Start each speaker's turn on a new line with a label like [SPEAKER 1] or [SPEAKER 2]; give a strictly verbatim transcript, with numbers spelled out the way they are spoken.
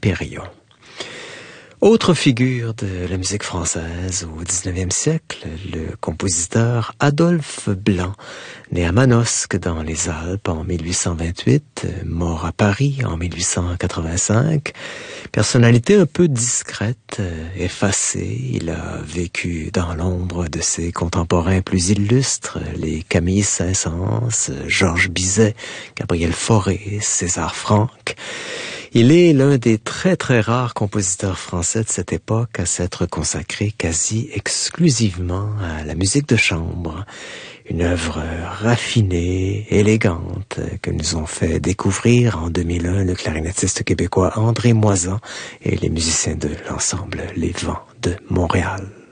[SPEAKER 1] Hyperion. Autre figure de la musique française au dix-neuvième siècle, le compositeur Adolphe Blanc, né à Manosque dans les Alpes en mille huit cent vingt-huit, mort à Paris en mille huit cent quatre-vingt-cinq. Personnalité un peu discrète, effacée, il a vécu dans l'ombre de ses contemporains plus illustres, les Camille Saint-Saëns, Georges Bizet, Gabriel Fauré, César Franck. Il est l'un des très très rares compositeurs français de cette époque à s'être consacré quasi exclusivement à la musique de chambre. Une œuvre raffinée, élégante, que nous ont fait découvrir en deux mille un le clarinettiste québécois André Moisan et les musiciens de l'ensemble Les Vents de Montréal.